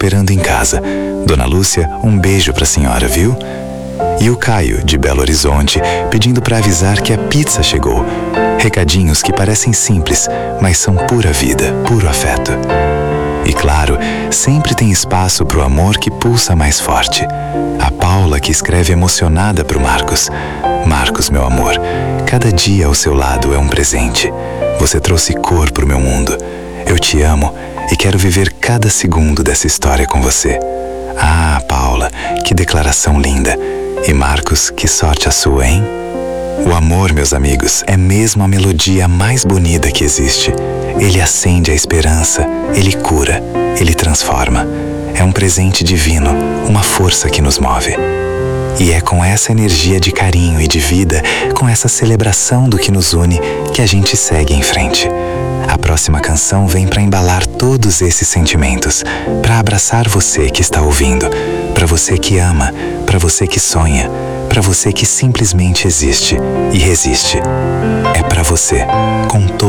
operando em casa. Dona Lúcia, um beijo pra senhora, viu? E o Caio, de Belo Horizonte, pedindo para avisar que a pizza chegou. Recadinhos que parecem simples, mas são pura vida, puro afeto. E claro, sempre tem espaço pro amor que pulsa mais forte. A Paula, que escreve emocionada pro Marcos. Marcos, meu amor, cada dia ao seu lado é um presente. Você trouxe cor pro meu mundo. Eu te amo e quero viver cada segundo dessa história com você. Ah, Paula, que declaração linda. E Marcos, que sorte a sua, hein? O amor, meus amigos, é mesmo a melodia mais bonita que existe. Ele acende a esperança, ele cura, ele transforma. É um presente divino, uma força que nos move. E é com essa energia de carinho e de vida, com essa celebração do que nos une, que a gente segue em frente. A próxima canção vem para embalar todos esses sentimentos, para abraçar você que está ouvindo, para você que ama, para você que sonha, para você que simplesmente existe e resiste. É para você, com todo